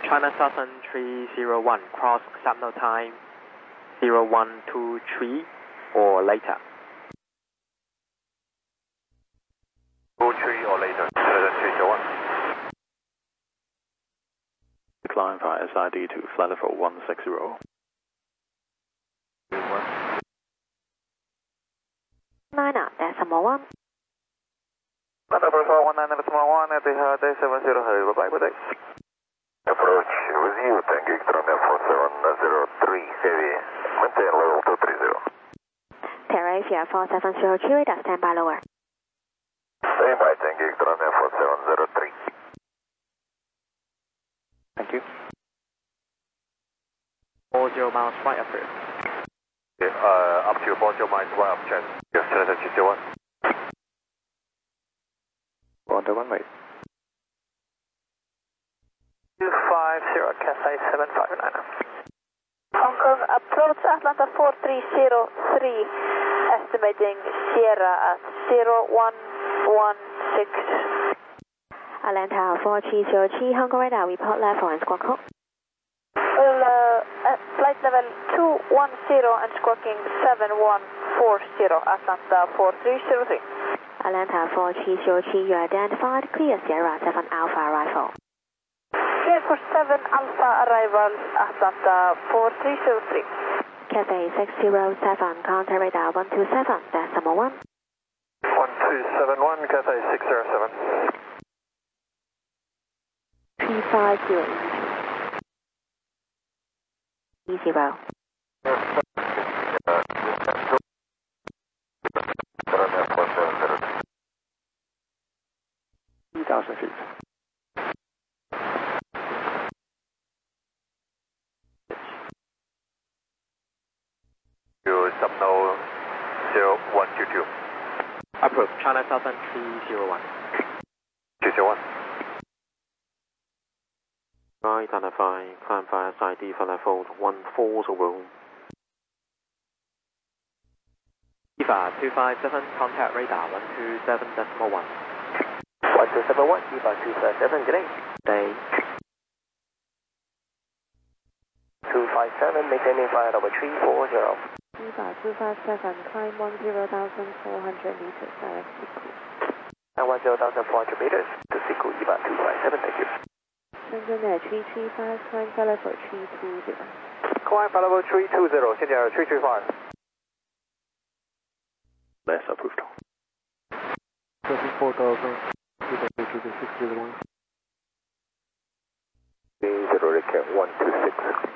China Southern 301, cross signal time 0123 or later. 23 or later, 301. Decline via SID to flight level 160. 9.1. Number 419.1 at the day 70, bye-bye, good day. Approach with you, Tango Victor 4703 heavy, maintain level 230. Terra Asia 4702, radar standby lower. Standby, Tango Victor 4703. Thank you. 40 miles right approved. Okay, up to 40 miles right up check. Yes, Challenger 201. On the runway. 250 Cathay 759. Hong Kong approach Atlanta 4303, estimating Sierra at 0116. Atlanta 4303, Hong Kong radar, report level and squawk code. Well, at flight level 210 and squawking 7140, Atlanta 4303. Atlanta 4303, you are identified, clear Sierra 7 Alpha arrival. Clear for 7 Alpha arrival, Atlanta 4303. Cathay 607, contact radar 127, decimal 1. 1271, Cathay 607. 350 E0. 3,000 feet. You subno 0122. Approved. China Southern 301. 201. Identify, climb via SID for level 140. EVA 257, contact radar 127.1. 1271, EVA 257, good day. Day. 257, maintaining flight level 340. EVA 257, climb 10,400 meters, direct Siku. And 10,400 meters to Siku, EVA 257, thank you. Shenzhen Air 335, climb for level 320. Climb for level 320, 现在335. Less approved. 34,000, 601. 126.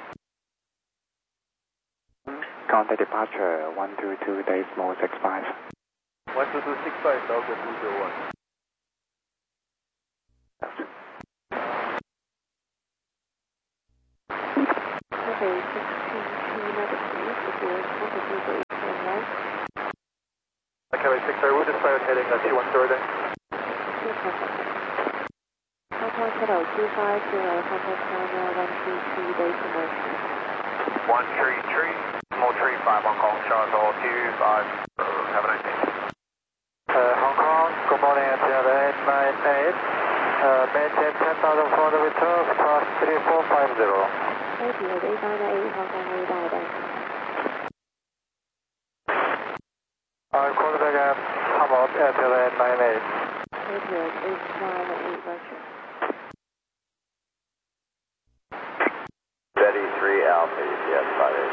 Contact departure 122 decimal 65. 12265, Delta 201. Cathay 622 negative, secure 22 right. Okay, 60, we'll just start heading 210 then. Contact Hotel 250, contact China 133 decimal 133, small 35, Hong Kong, Charlotte 25, have a nice day. Hong Kong, good morning, Sierra 898, maintain 10,400 meters, cross 3450. ATS 898, Hong Kong radar then. Call back at Hamburg, Sierra 898. ATS 898, Roger. 33 Alpha, ETS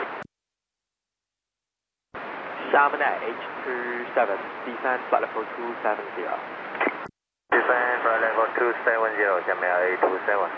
58. Xiamen Air H27, descend flight level 270. Descend flight level 270, Xiamen Air 827.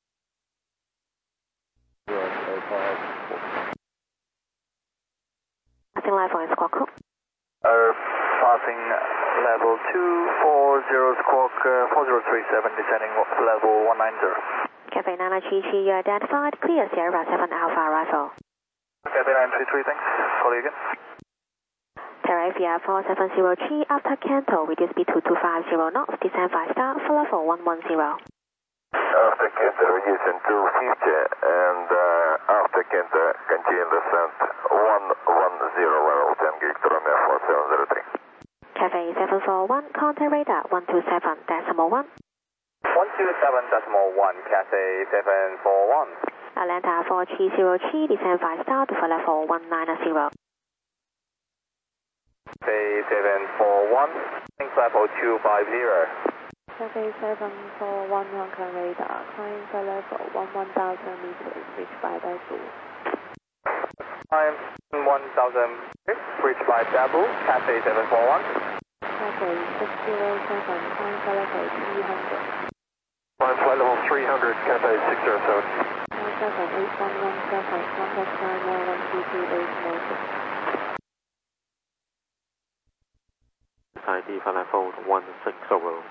Passing level and squawk code. Passing level 240, squawk 4037, descending level 190. Cathay 933, you are identified, clear Sierra 7 Alpha arrival. Cathay 933, thanks. Call you again. Terra Asia 4703, after Canto, reduce speed to 250 knots, descend 5 star for level 110. After Canter, reducing 250, and after Canter, continue descent 110, level 10 gig, Romeo 4703. Cathay 741, contact radar 127, decimal 1. 127.1, Cathay 741. Atlanta 4303, descend 5 star to flight level 190. Cathay 741, flight level 250. Cathay 741, Hong Kong radar, climb flight level 11,000 meters, reach by Daegu. Climb 1,000 meters, reach by Daegu, Cathay 741. Cathay 607, climb flight level 300. Climb flight level 300, Cathay 607. 97811, contact 91122, SID flight level 160.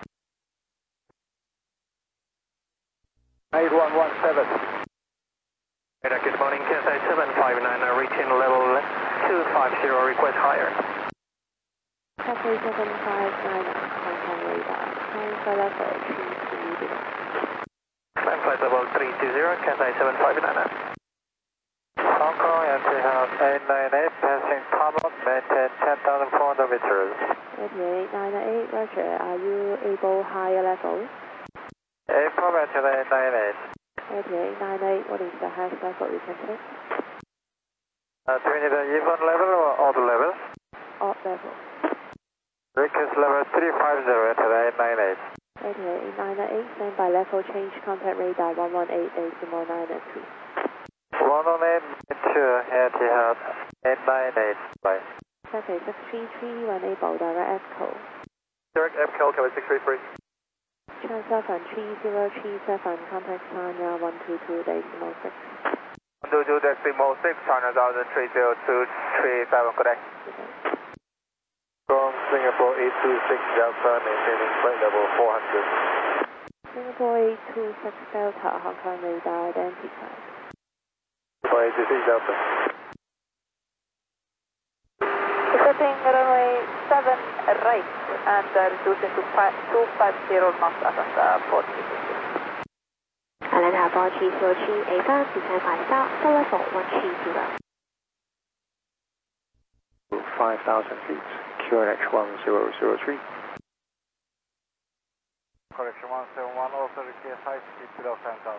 8117. Good morning, Cathay 759, reaching level 250, request higher. Cathay 759, Hong Kong radar, climb flight level 320. Climb flight level 320, Cathay 759. Hong Kong, Etihad 898, passing Palmer, maintain 10,400 meters. 8898, Roger, are you able higher level? April, Etihad 898. 8898, what is the highest level you can take? Do we need an even level or odd level? Odd level. Request level 350, Etihad 898. 8898, stand by level change, contact radar 118.9 and 2. 118.2, Etihad 898, bye. Cathay 633, enable direct echo. Direct EPCO, Cathay 633. Transfer 3037, contact China 122.6. 122.6, China 10302337, correct. From Singapore 826 Delta, maintaining flight level 400. Singapore 826 Delta, Hong Kong radar identified. For 826 Delta. Setting runway 7 right and reducing to 250 knots Atlanta 4303. Atlanta 4303, A1, descend 5 star, flight level 130. 5,000 feet, QNH 1003. Correction 171, also request high speed below 10,000.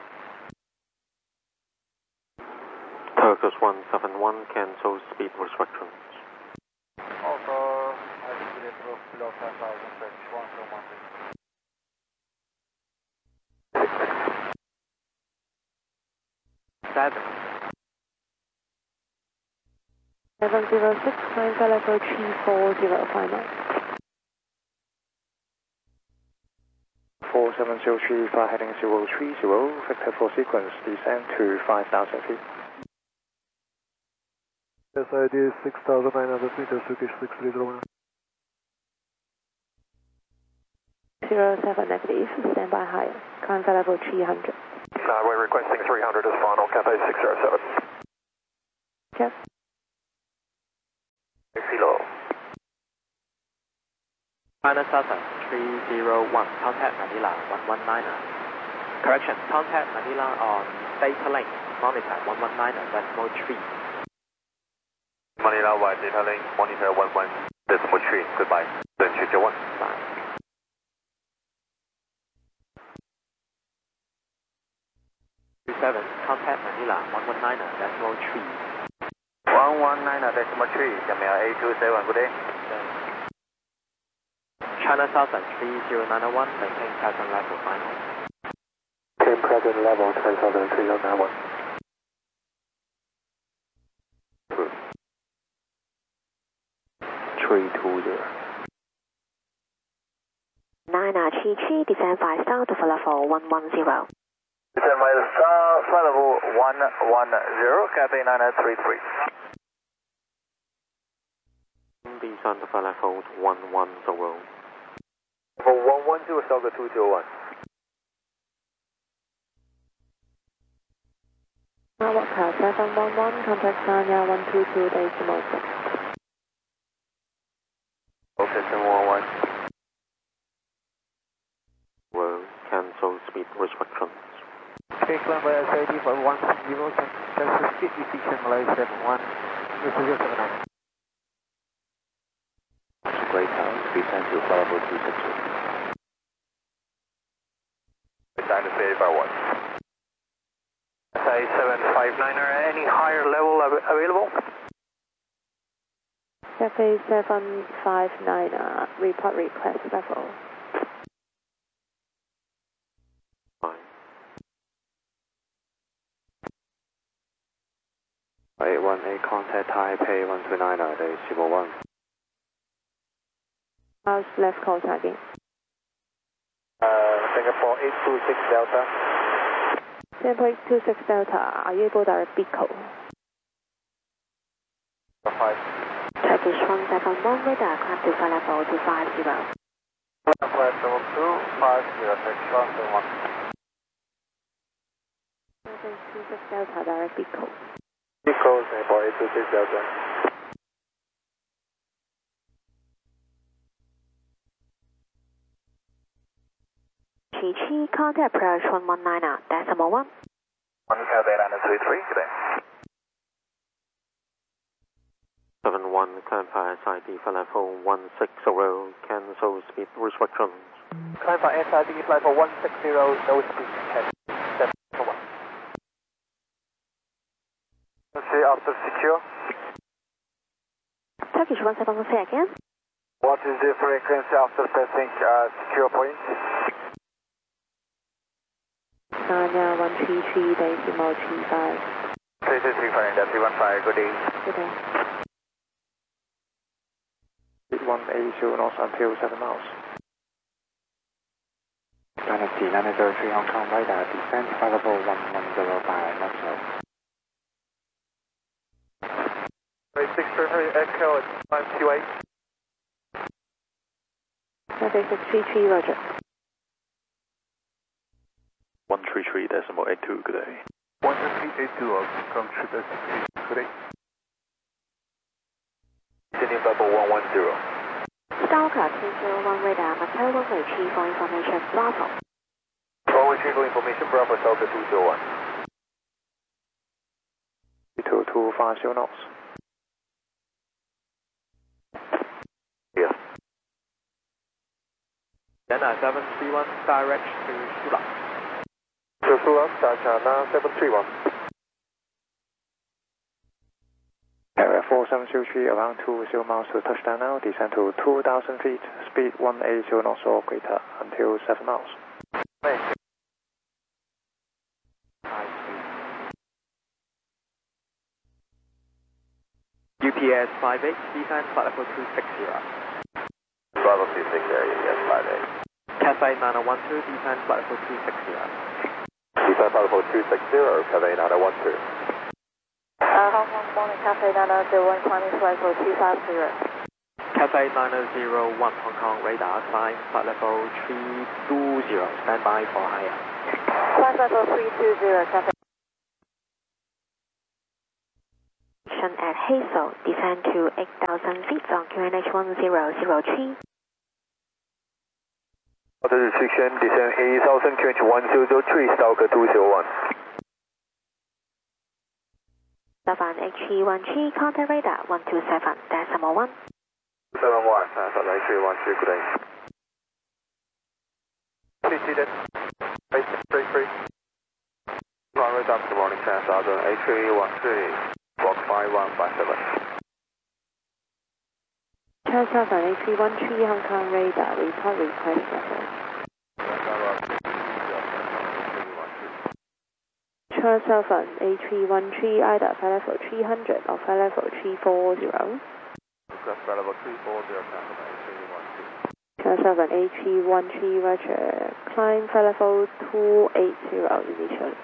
Turkish 171, cancel speed restrictions. Also, high speed below 10,000, Turkish 171. 706, climb flight level 340 final. 4703, fly heading 030, vector for sequence, descend to 5,000 feet. SID 6,900 meters, Turkish 6301. 07 negative, stand by higher, climb flight level 300. We're requesting 300 as final, Cathay 607. Check. Kilo. China Southern 301, contact Manila 119er. Correction, contact Manila on data link, monitor 119er, decimal 3. Manila 1, data link, monitor 11.3, goodbye. Then 291. Bye. Contact Manila 119er, decimal 3. 119, decimal 3, Jamia 827, good day. China Southern 3091, maintain present level final. Maintain present level, 10,3091. 320. 933, descend 5 star to flight level 110. Descend by the star, flight level 110, Cathay 9933. Descend to flight level 110. For 110, Delta 201. Mawaka 711, contact China 122.6. Okay, 711. Will cancel speed restrictions. Okay, climb by SID for 160, cancel speed restriction, Malaysia 71, 079. Great House, descend to flight level 260. Diner 385-1. Say 759er, any higher level available? Cafe 759, report request level. Fine. 818, contact Taipei 129er, there is 01. How's left call tagging? Singapore 826 Delta. Singapore 826 Delta, are you able to direct Bico? 5. Turkish 171 radar, climb to flight level 250. Flight level 250, Turkish 171. Singapore 826 Delta, direct Bico. Bico, Singapore 826 Delta. Chi contact approach 119er, decimal 1. 1 Cathay 933, good day. 71, clarify SID flight level 160, cancel speed restrictions. Clarify SID flight level 160, no speed, check. 1. Okay, after secure. Turkish 171, say again. What is the frequency after passing secure point? Nanya 133, decimal 35. 3335, that's 315, good day. Good day. 180 knots until 7 miles. Dynasty 903 Hong Kong radar, descent flight level 110 by Maxwell. 633 Echo at 528. Cafe 633, roger. 133 decimal 82, good day. 13382 from 633, good day. Sydney level 110. Stalker 201 radar, Macau runway 3 for information, Bravo. Runway 3 for information, Bravo, Stalker 201. 2250 knots. Yes. China 731, direct to Sula. To Sula, China 731. Area 4703, around 20 miles to touchdown now, descend to 2,000 feet, speed 180 knots or greater until 7 miles. UPS 58, descend flight level 260. Bravo 260, yes, 58. Cathay 912, descend flight level 260. Descend flight level 260, Cathay 912. Hong Kong morning, Cafe 901, climbing flight level 250. Cathay 901 Hong Kong radar, climb flight level 320, stand by for higher. Flight level 320, Cafe. At Hazel, descend to 8,000 feet on QNH 1003. Auto restriction, descend 8,000, QNH 1003, Stalker 201. Savan HE13, contact radar 127, decimal 1. 71, Savan HE13, good day. Seated, basic free. Runway up, good morning, Southern HE13. Walk 5157. Charles 7 A313 Hong Kong radar, report request level. Charles 7 A313 either flight level 300 or flight level 340. Flight level 340, Charles 7 A313 roger, climb flight level 280 initially.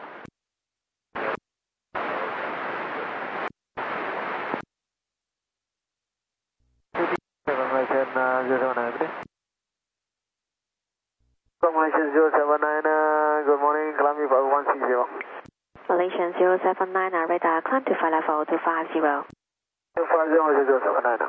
Malaysian 079, good morning, climbing for 160. Malaysian 079, radar, climb to flight level 250. 250, 079.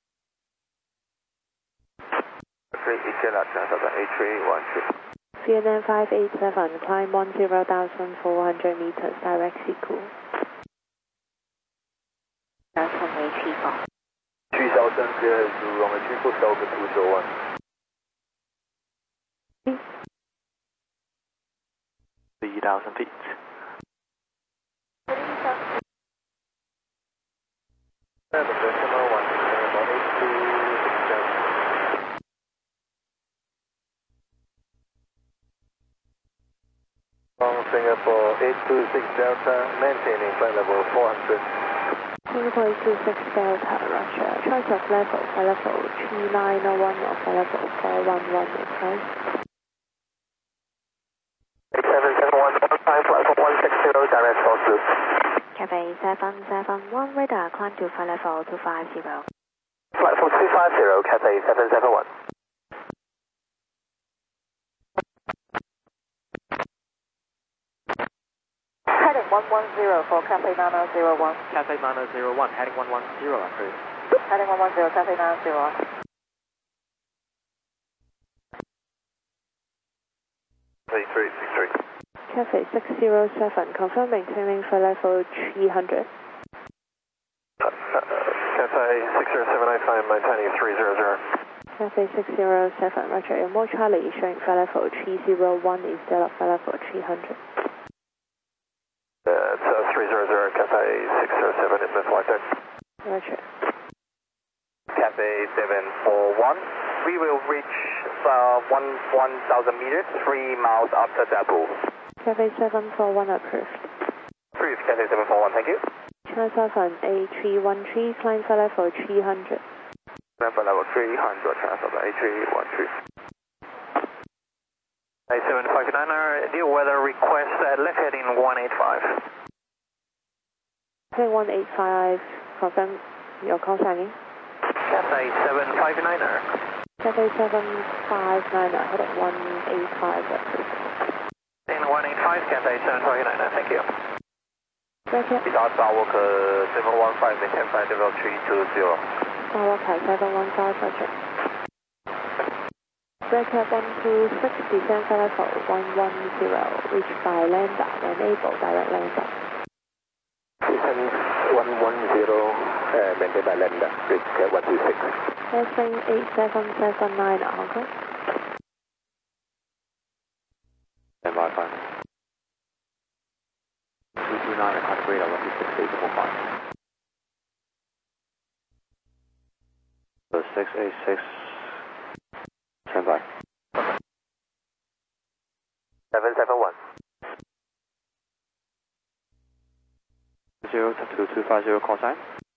3 Eagle, Southern A313. CNN 587, climb 10,400 meters, direct Siku. That's runway 34. 3000, clear to runway 34, Stalker 201. 3,000 feet. Singapore 826 Delta, maintaining flight level 400. Singapore 826 Delta, Roger. Choice of level, flight level 3901 or flight level 411 is right. 8771, flight level 160, direct call to. Cathay 771, radar, climb to flight level 250. Flight level 250, Cathay 771. Heading 110 for Cathay 9001. Cathay 9001, heading 110, approved. Heading 110, Cathay 9001. 3363. Cathay 607, confirm maintaining flight level 300. Cathay 607, I find maintaining 300. Cathay 607, Roger. More Charlie showing flight level 301 instead of flight level 300. It's 300, Cathay 607 in the flight deck. Roger. Cathay 741, we will reach 1,000 meters, 3 miles after Dabu. Cathay 741 approved. Approved, Cathay 741, thank you. Transfer from A313, climb flight level 300. Climb level 300, transfer from A313. A759er, new weather request, left heading 185. Heading 185, confirm your call signing. Cathay 759er. Cathay 759er, heading 185 approved. In 185, Cathay 759er, thank you. Roger. Without Skywalk 715, maintain flight level 320. Skywalk 715, Roger. Breaker 126, descend flight level 110, reach by lander, enable direct lander. Descend 110, maintain by lander, reach 126. Airplane 8779, Hong Kong. Stand by, fine. 229, contact radar 126, 686. Stand by. 771. 02250, call sign.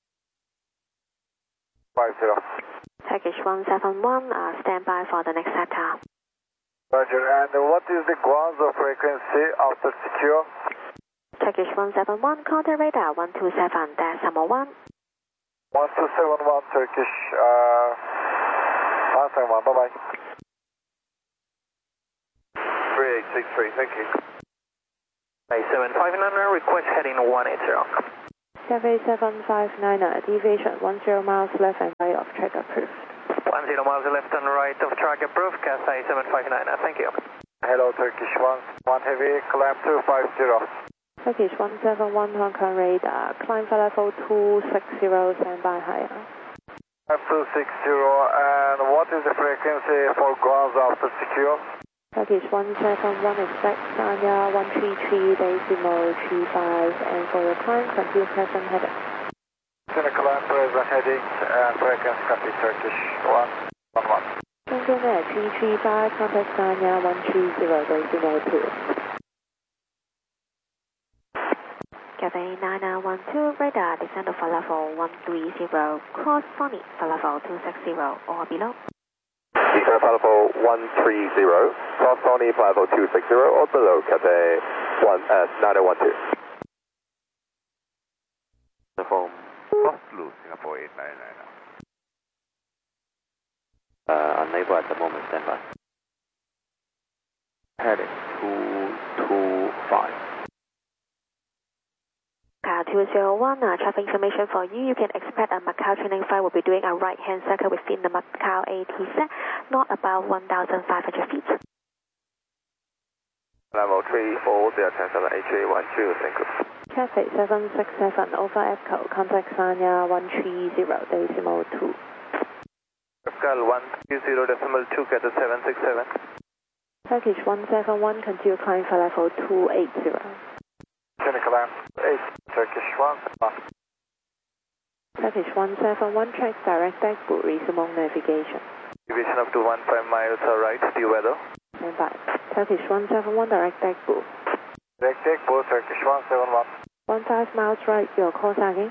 50. Package 171, stand by for the next sector. Roger, and what is the Guangzhou frequency after secure? Package 171, contact radar 127.1. 1271 Turkish, 171, bye-bye. 3863, thank you. A759er, request heading 180. Cathay 759er, deviation 10 miles left and right of track approved. 10 miles left and right of track approved, Cathay 759er, thank you. Hello, Turkish 1 heavy, climb 250. Package 171 Hong Kong radar, climb flight level 260, stand by higher. 260, and what is the frequency for Guangzhou after secure? Package 171 expect Sanya 133.35, and for your climb, continue present heading. Gonna climb present heading and frequency copy Turkish 111. Internet 335, contact Sanya 130.2. Cathay 9912, radar, descend to flight level 130, cross Sonic, flight level 260 or below. Descend flight level 130, cross Sony flight level 260 or below, Cathay 9012. Uniform. Oslo, Singapore 899. Unable at the moment, stand by. heading 225. Car 201, traffic information for you. You can expect a Macau training flight will be doing a right-hand circle within the Macau ATC, not about 1,500 feet. Level 340, transfer A312, thank you. Cathay 767, over Echo, contact Sanya 130.2. Pascal 130.2, get to 767. Turkish 171, continue climb for level 280. Clinical land 8, Turkish 1. Turkish 171, check direct deck boot, resume on navigation. Deviation up to 15 miles right, due weather. Stand by. Turkish 171, direct deck boot. Direct deck boot, Turkish 171. 15 miles right, your course again.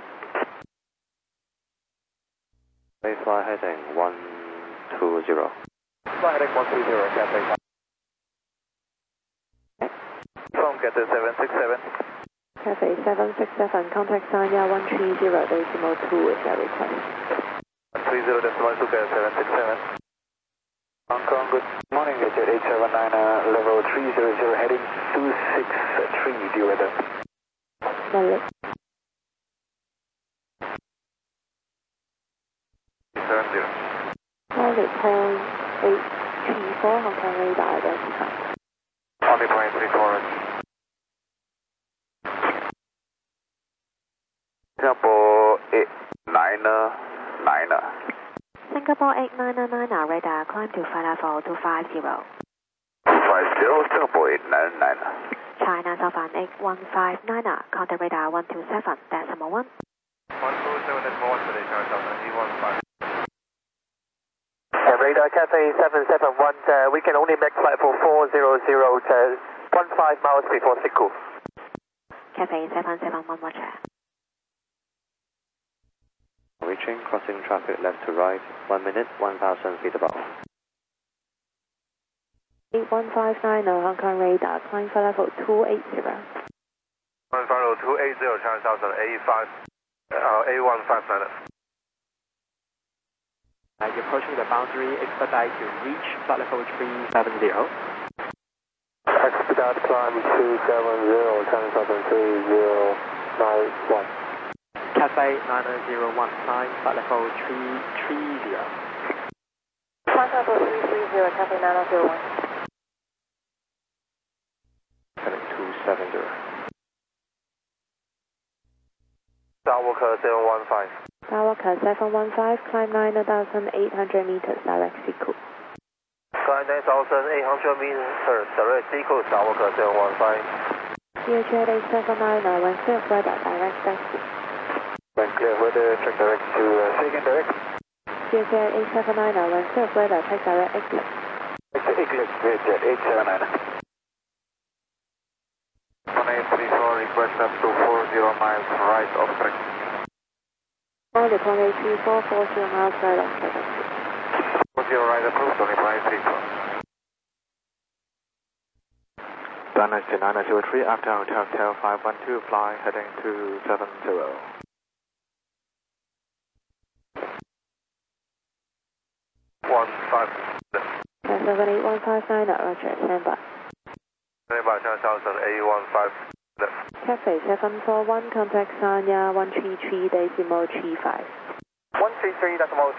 Fly heading 120. Fly heading 130, Cathay 5. From Cathay 767. Cathay 767, contact Sanya 130 decimal 2 is your request. 130 decimal 2, Cathay 767. Hong Kong, good morning, Jet 879, level 300, heading 263, due weather. Malik. 70. Malik, point 834, Hong Kong radar identified. Only point 34. Singapore 899. Singapore 899 radar, climb to flight level 250. 50, Singapore 899. China Southern 8159, contact radar 127, decimal 1. 127 decimal 1 today, China Southern 815. Radar Cathay 771, we can only make flight for 400 to 15 miles before Siku. Cathay 771, Roger. Reaching, crossing traffic left to right, 1 minute, 1,000 feet above. 8159 Hong Kong radar, climb for level 280. 150 China Southern 8159. You're approaching the boundary, expedite to reach flight level 370. Expedite climb 270, China Southern 3091. Cathay 9019, flight level 330. Flight level 330, Cathay 9001. Heading 270. Skywalker 715. Skywalker 715, climb 9,800 meters, direct Siku. Climb 9,800 meters, direct Siku, Skywalker 715. Jet 879, when clear of weather, direct taxi. When clear weather, check direct to second direct. Jet 879, when clear of weather, check direct exit. Eclipse, Jet 879. 1834, request up to 40 miles right of track. Only 1834, 40 miles right of track. 40 right approved, only 1834. Dynasty 903, after Hotel 512, fly heading 270. 78159, Roger, stand by. Stand by, China Southern 815. Cathay 741, contact Sanya 133 decimal 35. 133 decimal